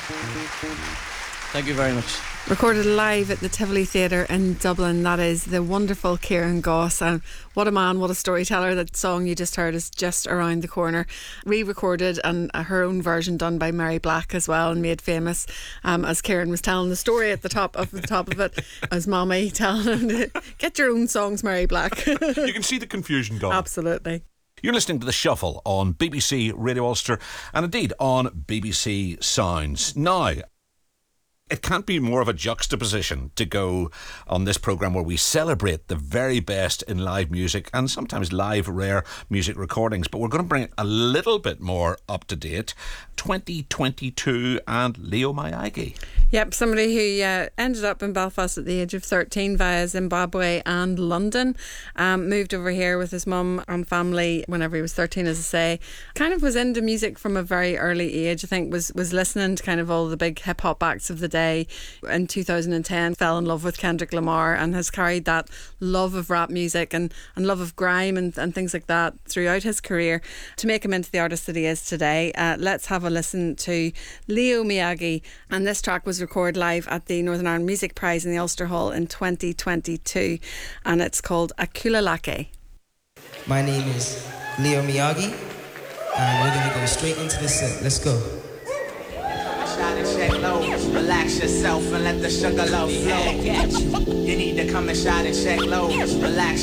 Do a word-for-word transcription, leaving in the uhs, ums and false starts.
Thank you very much. Recorded live at the Tivoli Theatre in Dublin. That is the wonderful Kieran Goss. And what a man, what a storyteller. That song you just heard is just around the corner. Re-recorded and her own version done by Mary Black as well, and made famous um, as Kieran was telling the story at the top of the top of it, as Mommy telling him to get your own songs, Mary Black. You can see the confusion, Dom. Absolutely. You're listening to The Shuffle on B B C Radio Ulster and indeed on B B C Sounds. Now, it can't be more of a juxtaposition to go on this programme where we celebrate the very best in live music and sometimes live rare music recordings, but we're going to bring it a little bit more up to date. twenty twenty-two and Leo Miyagi. Yep, somebody who uh, ended up in Belfast at the age of thirteen via Zimbabwe and London. Um, moved over here with his mum and family whenever he was thirteen, as I say. Kind of was into music from a very early age. I think was was listening to kind of all the big hip hop acts of the day. In two thousand ten, fell in love with Kendrick Lamar and has carried that love of rap music and, and love of grime and, and things like that throughout his career to make him into the artist that he is today. Uh, let's have a listen to Leo Miyagi, and this track was recorded live at the Northern Ireland Music Prize in the Ulster Hall in twenty twenty-two, and it's called Akulalake. My name is Leo Miyagi, and we're going to go straight into the set. Let's go. Shine and shake low, relax yourself and let the sugar love flow. You need to come and shine and shake low, relax.